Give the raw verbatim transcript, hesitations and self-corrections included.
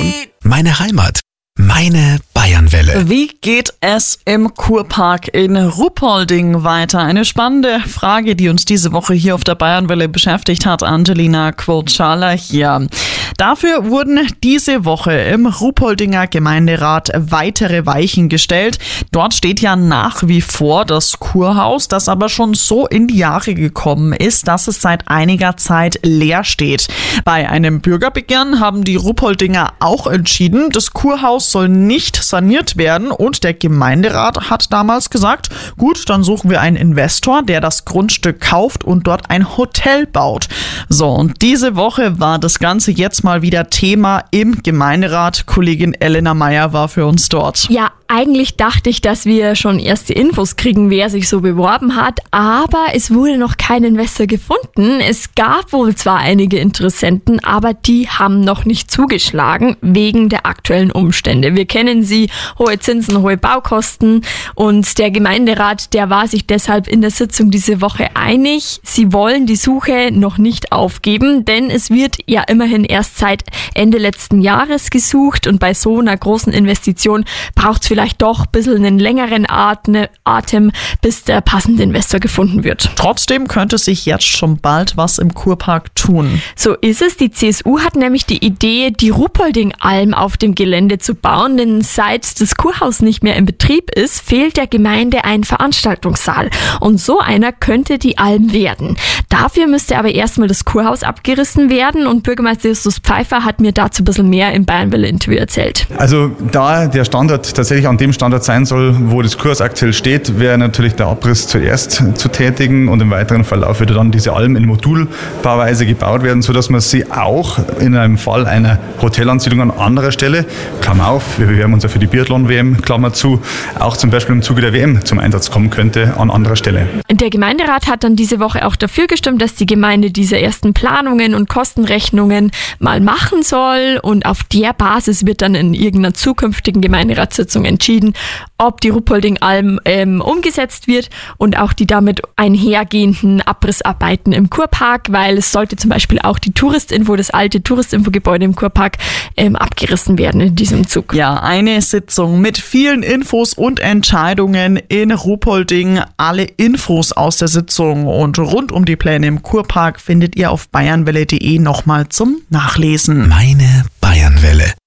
Region, meine Heimat, meine Bayernwelle. Wie geht es im Kurpark in Ruppolding weiter? Eine spannende Frage, die uns diese Woche hier auf der Bayernwelle beschäftigt hat. Angelina Quotschala hier. Dafür wurden diese Woche im Ruppoldinger Gemeinderat weitere Weichen gestellt. Dort steht ja nach wie vor das Kurhaus, das aber schon so in die Jahre gekommen ist, dass es seit einiger Zeit leer steht. Bei einem Bürgerbegehren haben die Ruppoldinger auch entschieden, das Kurhaus soll nicht saniert werden und der Gemeinderat hat damals gesagt, gut, dann suchen wir einen Investor, der das Grundstück kauft und dort ein Hotel baut. So, und diese Woche war das Ganze jetzt mal wieder Thema im Gemeinderat. Kollegin Elena Meyer war für uns dort. Ja, eigentlich dachte ich, dass wir schon erste Infos kriegen, wer sich so beworben hat, aber es wurde noch kein Investor gefunden. Es gab wohl zwar einige Interessenten, aber die haben noch nicht zugeschlagen wegen der aktuellen Umstände. Wir kennen sie, hohe Zinsen, hohe Baukosten und der Gemeinderat, der war sich deshalb in der Sitzung diese Woche einig. Sie wollen die Suche noch nicht aufgeben, denn es wird ja immerhin erst seit Ende letzten Jahres gesucht und bei so einer großen Investition braucht es vielleicht doch ein bisschen einen längeren Atem, bis der passende Investor gefunden wird. Trotzdem könnte sich jetzt schon bald was im Kurpark tun. So ist es. Die C S U hat nämlich die Idee, die Ruppolding-Alm auf dem Gelände zu bauen, denn seit das Kurhaus nicht mehr in Betrieb ist, fehlt der Gemeinde ein Veranstaltungssaal. Und so einer könnte die Alm werden. Dafür müsste aber erstmal das Kurhaus abgerissen werden und Bürgermeister Justus Pfeiffer hat mir dazu ein bisschen mehr im Bayernwelle-Interview erzählt. Also da der Standort tatsächlich an dem Standort sein soll, wo das Kurhaus aktuell steht, wäre natürlich der Abriss zuerst zu tätigen und im weiteren Verlauf würde dann diese Alm in Modulbauweise gebaut werden, sodass man sie auch in einem Fall einer Hotelansiedlung an anderer Stelle, Klammer auf, wir bewerben uns ja für die Biathlon-W M, Klammer zu, auch zum Beispiel im Zuge der W M zum Einsatz kommen könnte an anderer Stelle. Der Gemeinderat hat dann diese Woche auch dafür gestimmt, dass die Gemeinde diese ersten Planungen und Kostenrechnungen mal machen soll und auf der Basis wird dann in irgendeiner zukünftigen Gemeinderatssitzung entschieden, ob die Ruppolding-Alm ähm, umgesetzt wird und auch die damit einhergehenden Abrissarbeiten im Kurpark, weil es sollte zum Beispiel auch die Touristinfo, das alte Touristinfo-Gebäude im Kurpark ähm, abgerissen werden in diesem Zug. Ja, eine Sitzung mit vielen Infos und Entscheidungen in Ruppolding. Alle Infos aus der Sitzung und rund um die Pläne im Kurpark findet ihr auf bayernwelle punkt de nochmal zum Nachlesen. Meine Bayernwelle.